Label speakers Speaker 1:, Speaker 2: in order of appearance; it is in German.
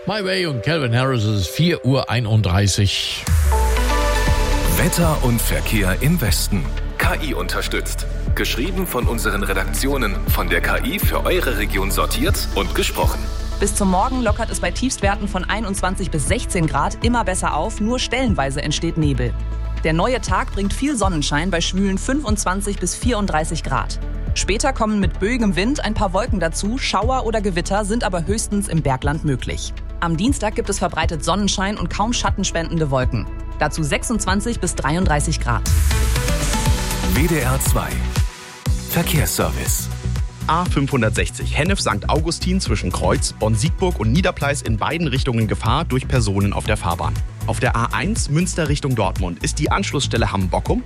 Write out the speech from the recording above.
Speaker 1: My Way und Calvin Harris, es ist 4:31 Uhr.
Speaker 2: Wetter und Verkehr im Westen. KI unterstützt. Geschrieben von unseren Redaktionen, von der KI für eure Region sortiert und gesprochen.
Speaker 3: Bis zum Morgen lockert es bei Tiefstwerten von 21 bis 16 Grad immer besser auf, nur stellenweise entsteht Nebel. Der neue Tag bringt viel Sonnenschein bei schwülen 25 bis 34 Grad. Später kommen mit böigem Wind ein paar Wolken dazu, Schauer oder Gewitter sind aber höchstens im Bergland möglich. Am Dienstag gibt es verbreitet Sonnenschein und kaum schattenspendende Wolken. Dazu 26 bis 33 Grad.
Speaker 2: WDR 2 Verkehrsservice.
Speaker 4: A560 Hennef St. Augustin zwischen Kreuz, Bonn-Siegburg und Niederpleis in beiden Richtungen Gefahr durch Personen auf der Fahrbahn. Auf der A1 Münster Richtung Dortmund ist die Anschlussstelle Hamm-Bockum